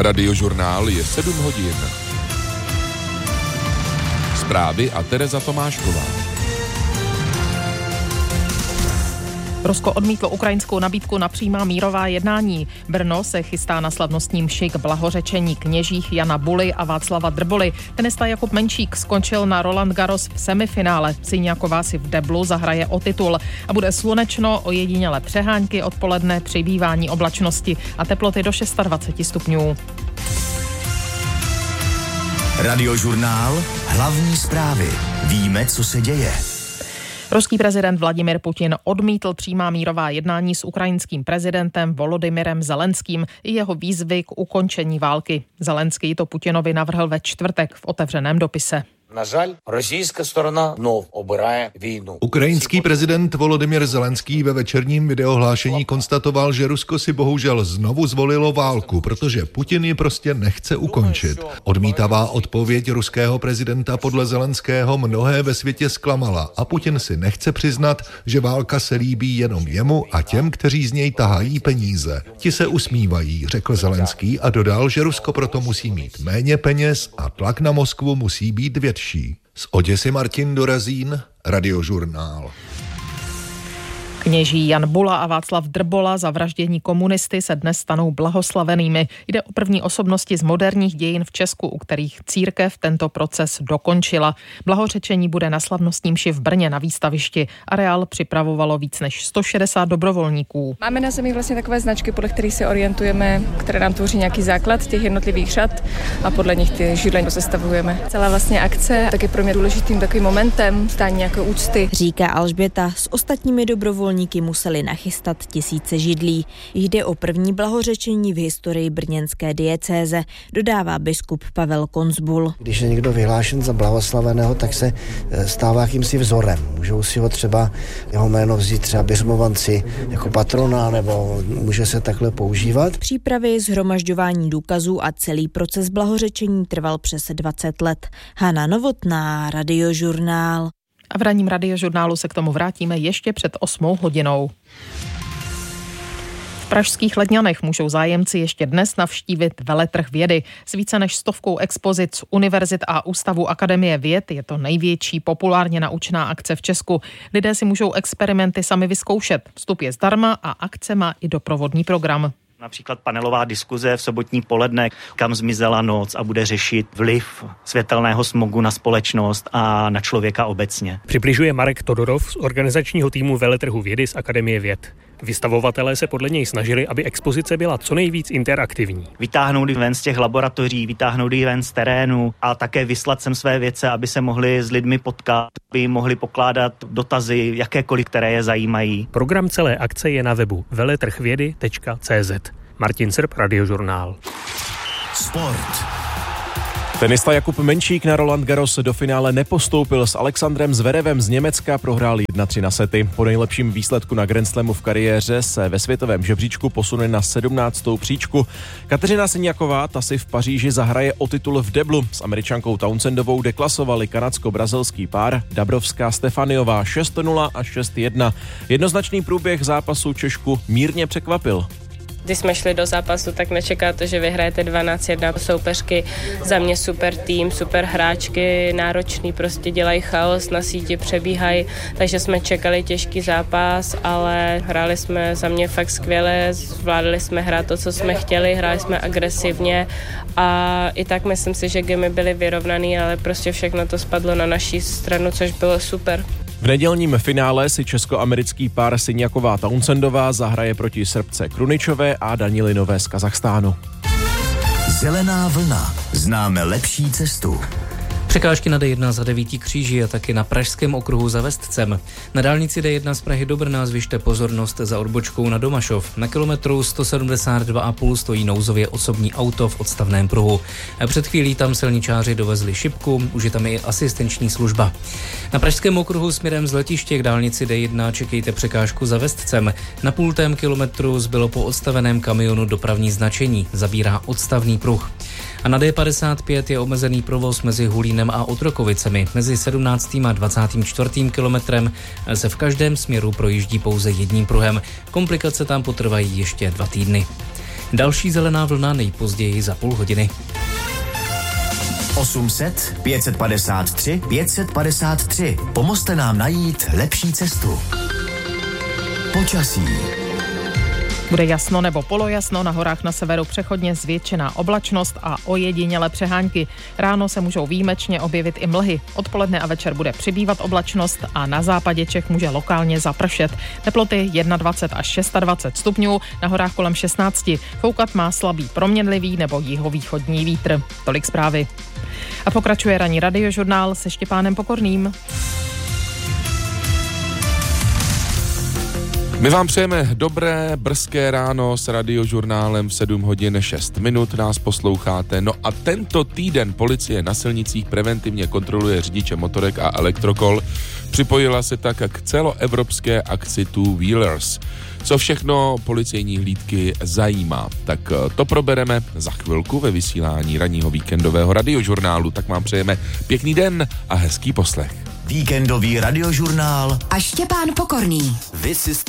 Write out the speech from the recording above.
Radiožurnál je 7 hodin. Zprávy a Tereza Tomášková. Rusko odmítlo ukrajinskou nabídku na přímá mírová jednání. Brno se chystá na slavnostní mši k blahořečení kněžích Jana Buly a Václava Drboly. Tenista Jakub Menčík skončil na Roland Garros v semifinále. Syňáková si v deblu zahraje o titul. A bude slunečno, ojedinělé přehánky, odpoledne přibývání oblačnosti a teploty do 26 stupňů. Radiožurnál, hlavní zprávy. Víme, co se děje. Ruský prezident Vladimir Putin odmítl přímá mírová jednání s ukrajinským prezidentem Volodymyrem Zelenským i jeho výzvy k ukončení války. Zelenský to Putinovi navrhl ve čtvrtek v otevřeném dopise. Ukrajinský prezident Volodymyr Zelenský ve večerním videohlášení konstatoval, že Rusko si bohužel znovu zvolilo válku, protože Putin ji prostě nechce ukončit. Odmítavá odpověď ruského prezidenta podle Zelenského mnohé ve světě zklamala a Putin si nechce přiznat, že válka se líbí jenom jemu a těm, kteří z něj tahají peníze. Ti se usmívají, řekl Zelenský a dodal, že Rusko proto musí mít méně peněz a tlak na Moskvu musí být větší. Z Oděsy Martin Dorazín, Radiožurnál. Kněží Jan Bula a Václav Drbola za vraždění komunisty se dnes stanou blahoslavenými. Jde o první osobnosti z moderních dějin v Česku, u kterých církev tento proces dokončila. Blahořečení bude na slavnostní mši v Brně na výstavišti. Areál připravovalo víc než 160 dobrovolníků. Máme na zemi vlastně takové značky, podle kterých se orientujeme, které nám tvoří nějaký základ těch jednotlivých řad a podle nich ty židle sestavujeme. Celá vlastně akce tak je pro mě důležitým takovým momentem stání nějaké úcty. Říká Alžběta. S ostatními dobrovolníky museli nachystat tisíce židlí. Jde o první blahořečení v historii brněnské diecéze, dodává biskup Pavel Konzbul. Když je někdo vyhlášen za blahoslaveného, tak se stává jakýmsi vzorem. Můžou si ho třeba jeho jméno vzít třeba biřmovanci jako patrona, nebo může se takhle používat. Přípravy, shromažďování důkazů a celý proces blahořečení trval přes 20 let. Hana Novotná, Radiožurnál. A v ranním Radiožurnálu se k tomu vrátíme ještě před 8 hodinou. V pražských Ledňanech můžou zájemci ještě dnes navštívit veletrh vědy. S více než 100 expozic univerzit a ústavu Akademie věd je to největší populárně naučná akce v Česku. Lidé si můžou experimenty sami vyzkoušet. Vstup je zdarma a akce má i doprovodný program. Například panelová diskuze v sobotní poledne, kam zmizela noc a bude řešit vliv světelného smogu na společnost a na člověka obecně. Přibližuje Marek Todorov z organizačního týmu veletrhu vědy z Akademie věd. Vystavovatelé se podle něj snažili, aby expozice byla co nejvíc interaktivní. Vytáhnout ji ven z těch laboratoří, vytáhnout ji ven z terénu a také vyslat sem své vědce, aby se mohli s lidmi potkat, aby mohli pokládat dotazy, jakékoliv, které je zajímají. Program celé akce je na webu veletrhvědy.cz. Martin Srb, Radiožurnál. Sport. Tenista Jakub Menčík na Roland Garros do finále nepostoupil. S Alexandrem Zverevem z Německa prohrál 1-3 na sety. Po nejlepším výsledku na Grand Slamu v kariéře se ve světovém žebříčku posune na 17. příčku. Kateřina Syňáková, ta si v Paříži zahraje o titul v deblu. S Američankou Townsendovou deklasovali kanadsko-brazilský pár Dabrovská Stefaniová 6-0 a 6-1. Jednoznačný průběh zápasu Češku mírně překvapil. Když jsme šli do zápasu, tak nečekáte, že vyhrajete 12-1. Soupeřky za mě super tým, super hráčky, náročný, prostě dělají chaos, na síti přebíhají, takže jsme čekali těžký zápas, ale hráli jsme za mě fakt skvěle, zvládli jsme hrát to, co jsme chtěli, hráli jsme agresivně a i tak myslím si, že gamy byly vyrovnaný, ale prostě všechno to spadlo na naší stranu, což bylo super. V nedělním finále si česko-americký pár Syňáková Townsendová zahraje proti Srbce Kruničové a Danilinové z Kazachstánu. Zelená vlna. Známe lepší cestu. Překážky na D1 za 9 kříží a taky na pražském okruhu za Vestcem. Na dálnici D1 z Prahy do Brna zvyšte pozornost za odbočkou na Domašov. Na kilometru 172,5 stojí nouzově osobní auto v odstavném pruhu. Před chvílí tam silničáři dovezli šipku, už je tam i asistenční služba. Na pražském okruhu směrem z letiště k dálnici D1 čekejte překážku za Vestcem. Na půltém kilometru zbylo po odstaveném kamionu dopravní značení, zabírá odstavný pruh. A na D55 je omezený provoz mezi Hulínem a Otrokovicemi. Mezi 17. a 24. kilometrem se v každém směru projíždí pouze jedním pruhem. Komplikace tam potrvají ještě 2 týdny. Další zelená vlna nejpozději za půl hodiny. 800 553 553. Pomozte nám najít lepší cestu. Počasí. Bude jasno nebo polojasno, na horách na severu přechodně zvětšená oblačnost a ojedinělé přehánky. Ráno se můžou výjimečně objevit i mlhy. Odpoledne a večer bude přibývat oblačnost a na západě Čech může lokálně zapršet. Teploty 21 až 26 stupňů, na horách kolem 16. Foukat má slabý proměnlivý nebo jihovýchodní vítr. Tolik zprávy. A pokračuje ranní radiožurnál se Štěpánem Pokorným. My vám přejeme dobré, brzké ráno s radiožurnálem v 7 hodin 6 minut. Nás posloucháte. No a tento týden policie na silnicích preventivně kontroluje řidiče motorek a elektrokol. Připojila se tak k celoevropské akci Two Wheelers. Co všechno policejní hlídky zajímá, tak to probereme za chvilku ve vysílání ranního víkendového radiožurnálu. Tak vám přejeme pěkný den a hezký poslech. Víkendový radiožurnál a Štěpán Pokorný.